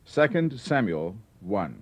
2 Samuel 1.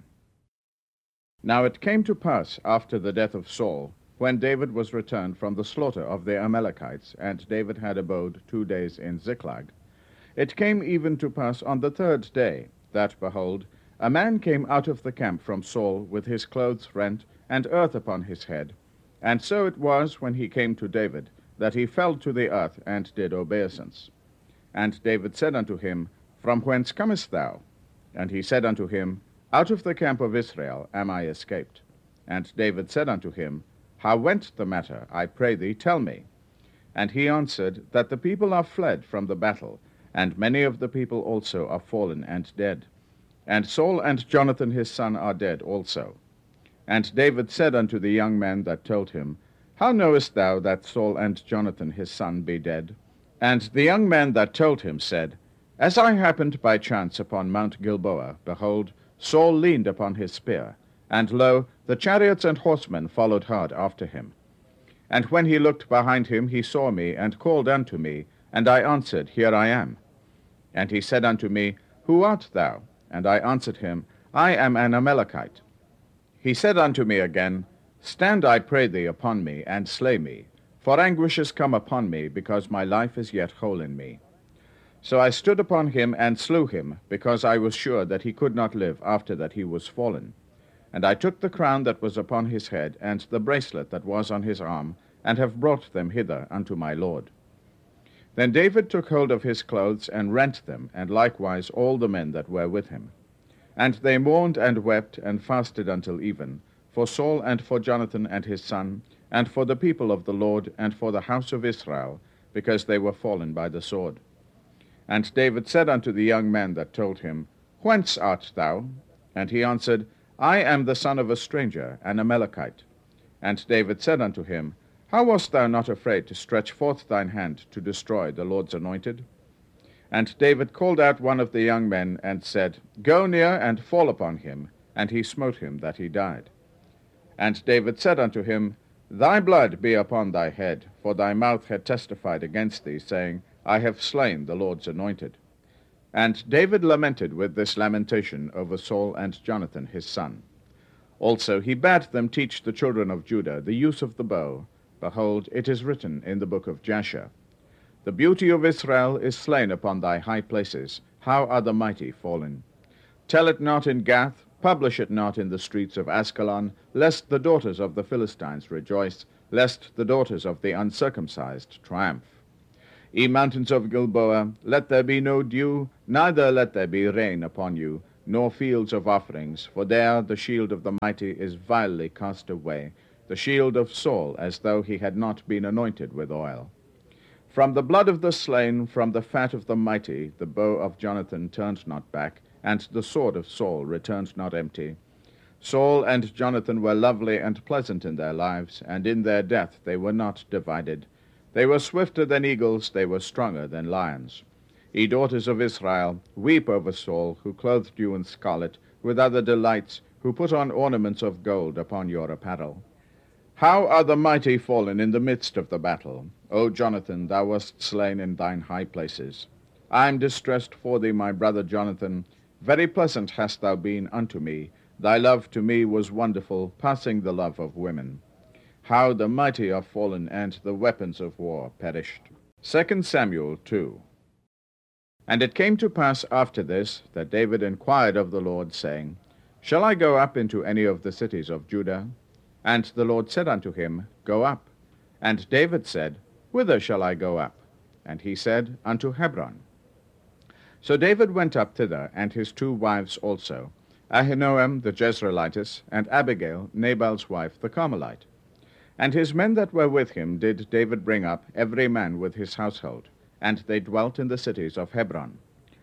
Now it came to pass after the death of Saul, when David was returned from the slaughter of the Amalekites, and David had abode 2 days in Ziklag, it came even to pass on the 3rd day, that, behold, a man came out of the camp from Saul with his clothes rent, and earth upon his head. And so it was, when he came to David, that he fell to the earth, and did obeisance. And David said unto him, From whence comest thou? And he said unto him, Out of the camp of Israel am I escaped. And David said unto him, How went the matter? I pray thee, tell me. And he answered, That the people are fled from the battle, and many of the people also are fallen and dead. And Saul and Jonathan his son are dead also. And David said unto the young man that told him, How knowest thou that Saul and Jonathan his son be dead? And the young man that told him said, As I happened by chance upon Mount Gilboa, behold, Saul leaned upon his spear, and lo, the chariots and horsemen followed hard after him. And when he looked behind him, he saw me, and called unto me, and I answered, Here I am. And he said unto me, Who art thou? And I answered him, I am an Amalekite. He said unto me again, Stand, I pray thee, upon me, and slay me, for anguish is come upon me, because my life is yet whole in me. So I stood upon him and slew him, because I was sure that he could not live after that he was fallen. And I took the crown that was upon his head, and the bracelet that was on his arm, and have brought them hither unto my lord. Then David took hold of his clothes, and rent them, and likewise all the men that were with him. And they mourned and wept, and fasted until even, for Saul and for Jonathan and his son, and for the people of the Lord, and for the house of Israel, because they were fallen by the sword. And David said unto the young man that told him, Whence art thou? And he answered, I am the son of a stranger, an Amalekite. And David said unto him, How wast thou not afraid to stretch forth thine hand to destroy the Lord's anointed? And David called out one of the young men, and said, Go near and fall upon him. And he smote him that he died. And David said unto him, Thy blood be upon thy head, for thy mouth had testified against thee, saying, I have slain the Lord's anointed. And David lamented with this lamentation over Saul and Jonathan his son. Also he bade them teach the children of Judah the use of the bow. Behold, it is written in the book of Jasher, The beauty of Israel is slain upon thy high places. How are the mighty fallen? Tell it not in Gath, publish it not in the streets of Askelon, lest the daughters of the Philistines rejoice, lest the daughters of the uncircumcised triumph. Ye mountains of Gilboa, let there be no dew, neither let there be rain upon you, nor fields of offerings, for there the shield of the mighty is vilely cast away, the shield of Saul, as though he had not been anointed with oil. From the blood of the slain, from the fat of the mighty, the bow of Jonathan turned not back, and the sword of Saul returned not empty. Saul and Jonathan were lovely and pleasant in their lives, and in their death they were not divided. They were swifter than eagles, they were stronger than lions. Ye daughters of Israel, weep over Saul, who clothed you in scarlet, with other delights, who put on ornaments of gold upon your apparel. How are the mighty fallen in the midst of the battle? O Jonathan, thou wast slain in thine high places. I am distressed for thee, my brother Jonathan. Very pleasant hast thou been unto me. Thy love to me was wonderful, passing the love of women. How the mighty are fallen, and the weapons of war perished. 2 Samuel 2. And it came to pass after this, that David inquired of the Lord, saying, Shall I go up into any of the cities of Judah? And the Lord said unto him, Go up. And David said, Whither shall I go up? And he said, Unto Hebron. So David went up thither, and his 2 wives also, Ahinoam the Jezreelitess, and Abigail, Nabal's wife, the Carmelite. And his men that were with him did David bring up, every man with his household, and they dwelt in the cities of Hebron.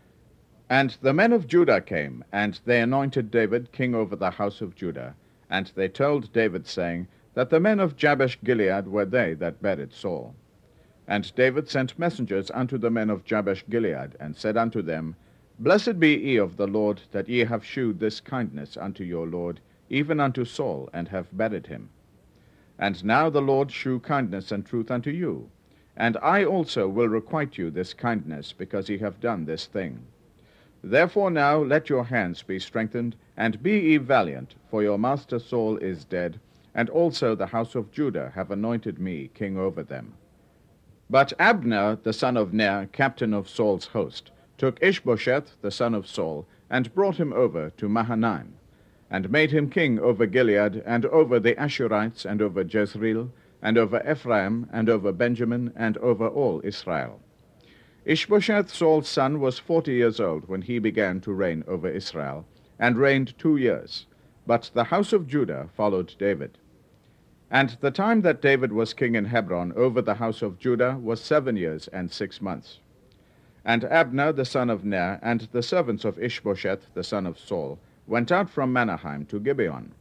And the men of Judah came, and they anointed David king over the house of Judah. And they told David, saying, that the men of Jabesh Gilead were they that buried Saul. And David sent messengers unto the men of Jabesh Gilead, and said unto them, Blessed be ye of the Lord, that ye have shewed this kindness unto your lord, even unto Saul, and have buried him. And now the Lord shew kindness and truth unto you, and I also will requite you this kindness, because ye have done this thing. Therefore now let your hands be strengthened, and be ye valiant, for your master Saul is dead, and also the house of Judah have anointed me king over them. But Abner, the son of Ner, captain of Saul's host, took Ishbosheth, the son of Saul, and brought him over to Mahanaim, and made him king over Gilead, and over the Ashurites, and over Jezreel, and over Ephraim, and over Benjamin, and over all Israel. Ishbosheth, Saul's son, was 40 years old when he began to reign over Israel, and reigned 2 years. But the house of Judah followed David. And the time that David was king in Hebron over the house of Judah was 7 years and 6 months. And Abner, the son of Ner, and the servants of Ishbosheth, the son of Saul, went out from Mahanaim to Gibeon.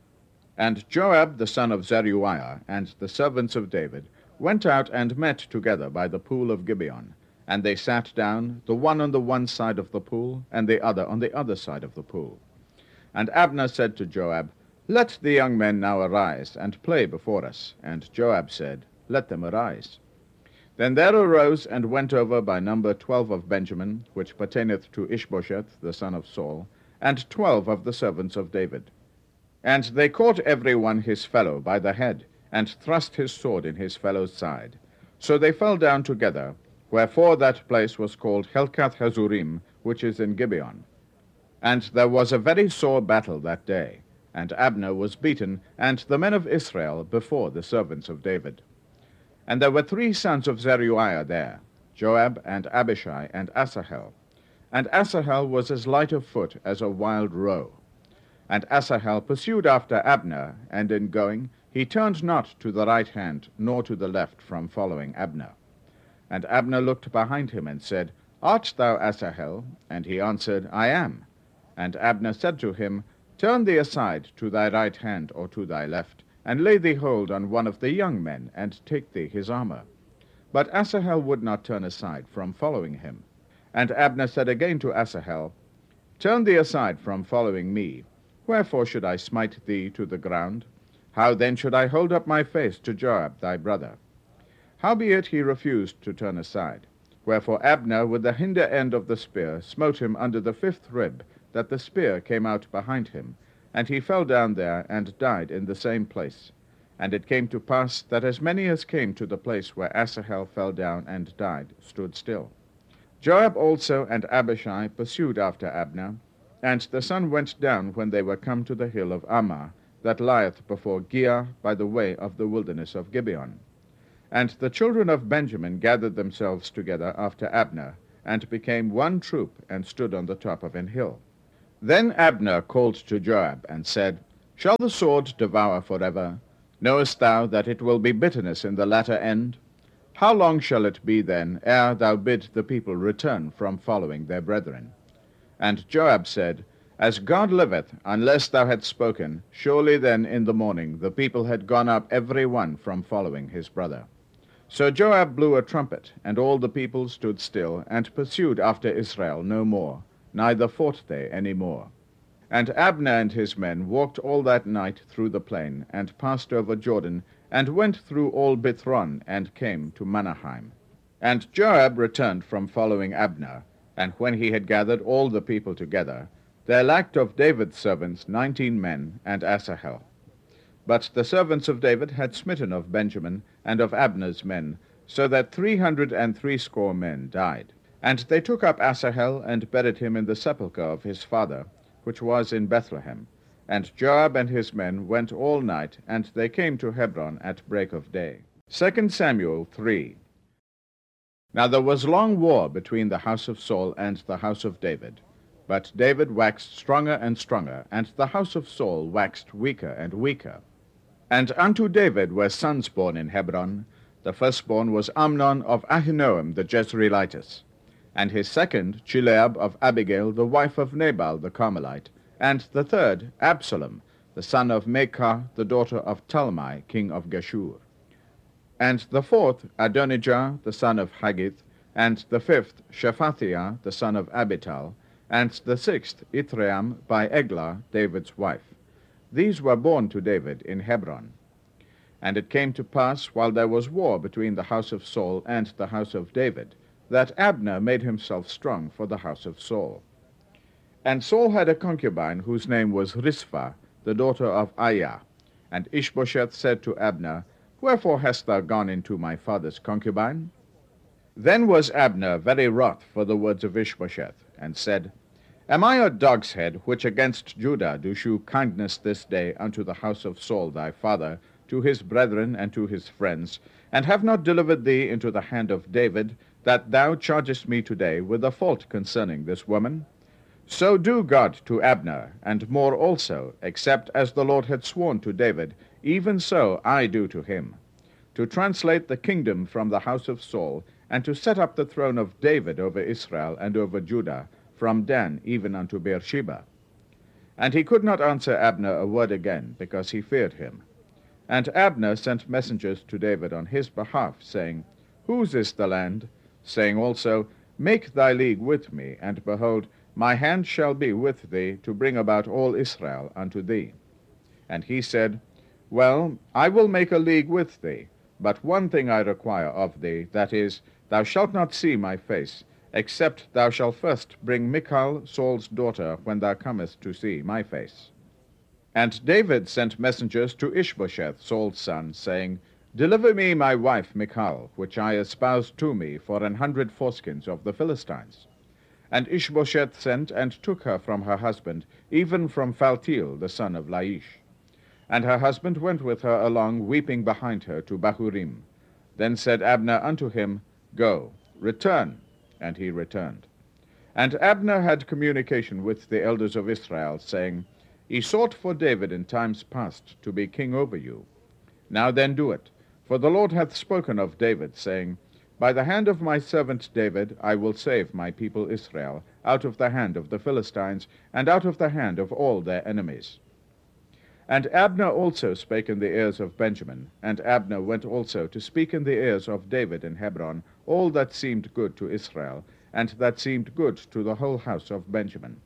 And Joab, the son of Zeruiah, and the servants of David, went out and met together by the pool of Gibeon. And they sat down, the one on the one side of the pool, and the other on the other side of the pool. And Abner said to Joab, Let the young men now arise, and play before us. And Joab said, Let them arise. Then there arose and went over by number 12 of Benjamin, which pertaineth to Ishbosheth, the son of Saul, and 12 of the servants of David. And they caught every one his fellow by the head, and thrust his sword in his fellow's side. So they fell down together, wherefore that place was called Helkath Hazurim, which is in Gibeon. And there was a very sore battle that day, and Abner was beaten, and the men of Israel before the servants of David. And there were 3 sons of Zeruiah there, Joab, and Abishai, and Asahel. And Asahel was as light of foot as a wild roe. And Asahel pursued after Abner, and in going he turned not to the right hand, nor to the left from following Abner. And Abner looked behind him, and said, Art thou Asahel? And he answered, I am. And Abner said to him, Turn thee aside to thy right hand or to thy left, and lay thee hold on one of the young men, and take thee his armor. But Asahel would not turn aside from following him. And Abner said again to Asahel, Turn thee aside from following me. Wherefore should I smite thee to the ground? How then should I hold up my face to Joab thy brother? Howbeit he refused to turn aside. Wherefore Abner with the hinder end of the spear smote him under the 5th rib, that the spear came out behind him, and he fell down there and died in the same place. And it came to pass that as many as came to the place where Asahel fell down and died stood still. Joab also and Abishai pursued after Abner, and the sun went down when they were come to the hill of Ammah, that lieth before Giah by the way of the wilderness of Gibeon. And the children of Benjamin gathered themselves together after Abner, and became one troop, and stood on the top of an hill. Then Abner called to Joab, and said, Shall the sword devour forever? Knowest thou that it will be bitterness in the latter end? How long shall it be then, ere thou bid the people return from following their brethren? And Joab said, As God liveth, unless thou hadst spoken, surely then in the morning the people had gone up every one from following his brother. So Joab blew a trumpet, and all the people stood still, and pursued after Israel no more, neither fought they any more. And Abner and his men walked all that night through the plain, and passed over Jordan, and went through all Bithron, and came to Mahanaim. And Joab returned from following Abner, and when he had gathered all the people together, there lacked of David's servants 19 men, and Asahel. But the servants of David had smitten of Benjamin and of Abner's men, so that 360 men died. And they took up Asahel, and buried him in the sepulchre of his father, which was in Bethlehem. And Joab and his men went all night, and they came to Hebron at break of day. 2 Samuel 3. Now there was long war between the house of Saul and the house of David. But David waxed stronger and stronger, and the house of Saul waxed weaker and weaker. And unto David were sons born in Hebron. The firstborn was Amnon of Ahinoam the Jezreelitess, and his second Chileab of Abigail the wife of Nabal the Carmelite, and the third Absalom, the son of Maachah the daughter of Talmai king of Geshur, and the fourth Adonijah the son of Haggith, and the fifth Shephathiah the son of Abital, and the sixth Ithream by Eglah David's wife. These were born to David in Hebron. And it came to pass, while there was war between the house of Saul and the house of David, that Abner made himself strong for the house of Saul. And Saul had a concubine whose name was Rizpah, the daughter of Aiah. And Ishbosheth said to Abner, Wherefore hast thou gone into my father's concubine? Then was Abner very wroth for the words of Ishbosheth, and said, Am I a dog's head, which against Judah do shew kindness this day unto the house of Saul thy father, to his brethren and to his friends, and have not delivered thee into the hand of David, that thou chargest me today with a fault concerning this woman? So do God to Abner, and more also, except as the Lord had sworn to David, even so I do to him, to translate the kingdom from the house of Saul, and to set up the throne of David over Israel and over Judah, from Dan even unto Beersheba. And he could not answer Abner a word again, because he feared him. And Abner sent messengers to David on his behalf, saying, Whose is the land? Saying also, Make thy league with me, and behold, my hand shall be with thee, to bring about all Israel unto thee. And he said, Well, I will make a league with thee, but one thing I require of thee, that is, thou shalt not see my face, except thou shalt first bring Michal, Saul's daughter, when thou comest to see my face. And David sent messengers to Ishbosheth, Saul's son, saying, Deliver me my wife Michal, which I espoused to me for 100 foreskins of the Philistines. And Ishbosheth sent and took her from her husband, even from Phaltiel, the son of Laish. And her husband went with her along, weeping behind her, to Bahurim. Then said Abner unto him, Go, return. And he returned. And Abner had communication with the elders of Israel, saying, He sought for David in times past to be king over you. Now then do it, for the Lord hath spoken of David, saying, By the hand of my servant David I will save my people Israel, out of the hand of the Philistines, and out of the hand of all their enemies. And Abner also spake in the ears of Benjamin, and Abner went also to speak in the ears of David in Hebron all that seemed good to Israel, and that seemed good to the whole house of Benjamin.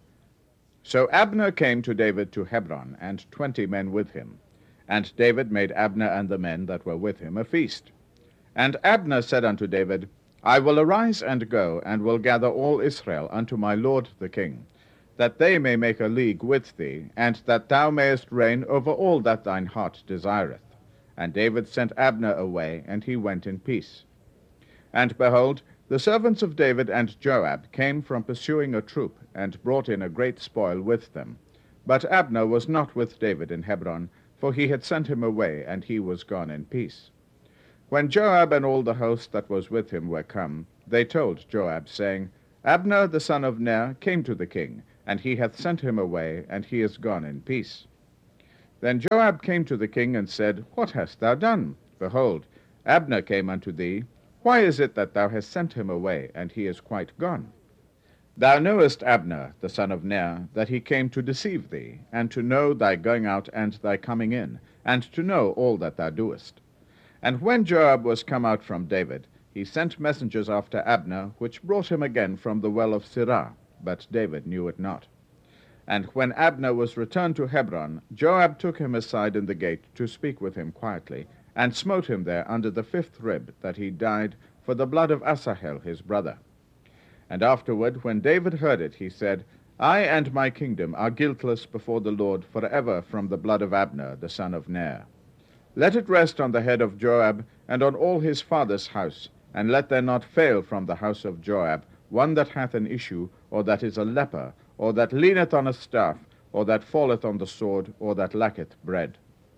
So Abner came to David to Hebron, and 20 men with him. And David made Abner and the men that were with him a feast. And Abner said unto David, I will arise and go, and will gather all Israel unto my lord the king, that they may make a league with thee, and that thou mayest reign over all that thine heart desireth. And David sent Abner away, and he went in peace. And behold, the servants of David and Joab came from pursuing a troop, and brought in a great spoil with them. But Abner was not with David in Hebron, for he had sent him away, and he was gone in peace. When Joab and all the host that was with him were come, they told Joab, saying, Abner the son of Ner came to the king, and he hath sent him away, and he is gone in peace. Then Joab came to the king, and said, What hast thou done? Behold, Abner came unto thee. Why is it that thou hast sent him away, and he is quite gone? Thou knowest Abner, the son of Ner, that he came to deceive thee, and to know thy going out and thy coming in, and to know all that thou doest. And when Joab was come out from David, he sent messengers after Abner, which brought him again from the well of Sirah, but David knew it not. And when Abner was returned to Hebron, Joab took him aside in the gate to speak with him quietly, and smote him there under the 5th rib, that he died for the blood of Asahel his brother. And afterward, when David heard it, he said, I and my kingdom are guiltless before the Lord forever from the blood of Abner the son of Ner. Let it rest on the head of Joab, and on all his father's house, and let there not fail from the house of Joab one that hath an issue, or that is a leper, or that leaneth on a staff, or that falleth on the sword, or that lacketh bread.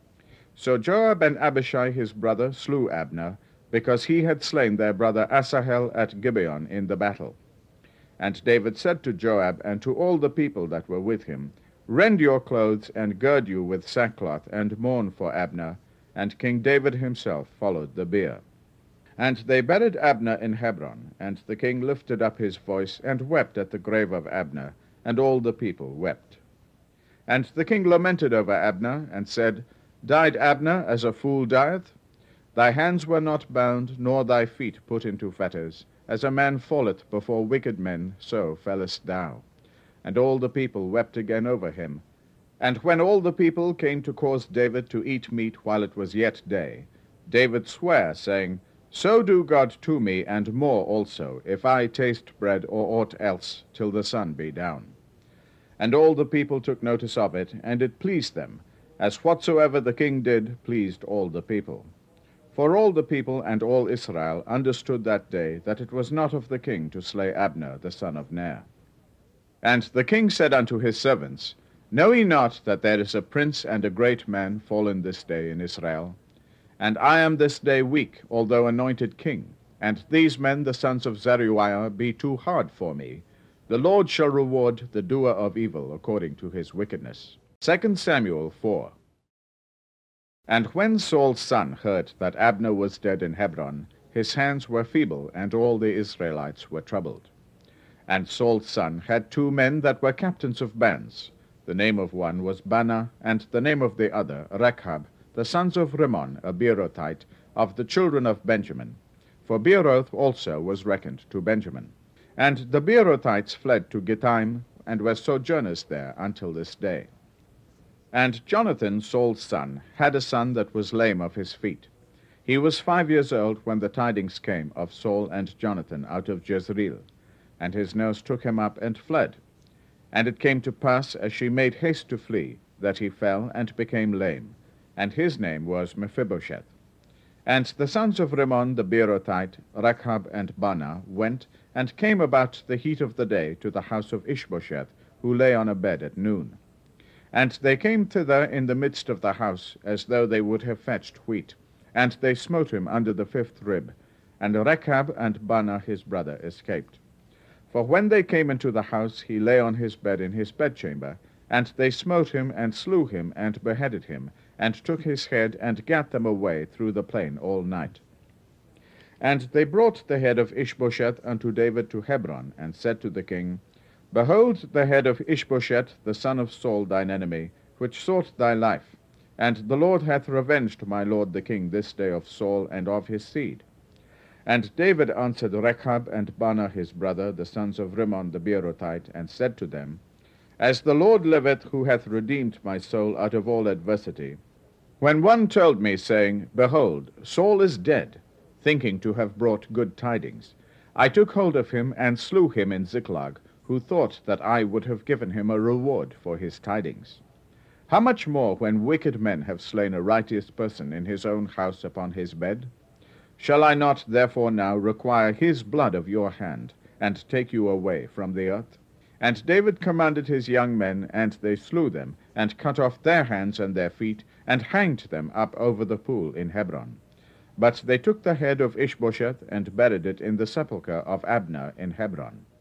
So Joab and Abishai his brother slew Abner, because he had slain their brother Asahel at Gibeon in the battle. And David said to Joab and to all the people that were with him, Rend your clothes, and gird you with sackcloth, and mourn for Abner. And King David himself followed the bier. And they buried Abner in Hebron, and the king lifted up his voice, and wept at the grave of Abner, and all the people wept. And the king lamented over Abner, and said, Died Abner as a fool dieth? Thy hands were not bound, nor thy feet put into fetters. As a man falleth before wicked men, so fellest thou. And all the people wept again over him. And when all the people came to cause David to eat meat while it was yet day, David sware, saying, So do God to me, and more also, if I taste bread or aught else, till the sun be down. And all the people took notice of it, and it pleased them, as whatsoever the king did pleased all the people. For all the people and all Israel understood that day that it was not of the king to slay Abner the son of Ner. And the king said unto his servants, Know ye not that there is a prince and a great man fallen this day in Israel? And I am this day weak, although anointed king, and these men the sons of Zeruiah be too hard for me. The Lord shall reward the doer of evil according to his wickedness. 2 Samuel 4. And when Saul's son heard that Abner was dead in Hebron, his hands were feeble, and all the Israelites were troubled. And Saul's son had 2 men that were captains of bands. The name of one was Baanah, and the name of the other Rechab, the sons of Rimmon, a Beerothite, of the children of Benjamin. For Beeroth also was reckoned to Benjamin. And the Beerothites fled to Gittaim, and were sojourners there until this day. And Jonathan, Saul's son, had a son that was lame of his feet. He was 5 years old when the tidings came of Saul and Jonathan out of Jezreel. And his nurse took him up and fled. And it came to pass, as she made haste to flee, that he fell and became lame. And his name was Mephibosheth. And the sons of Rimmon the Beerothite, Rechab and Baanah, went, and came about the heat of the day to the house of Ishbosheth, who lay on a bed at noon. And they came thither in the midst of the house, as though they would have fetched wheat. And they smote him under the 5th rib. And Rechab and Baanah his brother escaped. For when they came into the house, he lay on his bed in his bedchamber. And they smote him, and slew him, and beheaded him, and took his head, and gat them away through the plain all night. And they brought the head of Ishbosheth unto David to Hebron, and said to the king, Behold the head of Ishbosheth, the son of Saul thine enemy, which sought thy life. And the Lord hath revenged my lord the king this day of Saul and of his seed. And David answered Rechab and Baanah his brother, the sons of Rimmon the Beerothite, and said to them, As the Lord liveth, who hath redeemed my soul out of all adversity, when one told me, saying, Behold, Saul is dead, thinking to have brought good tidings, I took hold of him, and slew him in Ziklag, who thought that I would have given him a reward for his tidings. How much more when wicked men have slain a righteous person in his own house upon his bed? Shall I not therefore now require his blood of your hand, and take you away from the earth? And David commanded his young men, and they slew them, and cut off their hands and their feet, and hanged them up over the pool in Hebron. But they took the head of Ishbosheth, and buried it in the sepulchre of Abner in Hebron.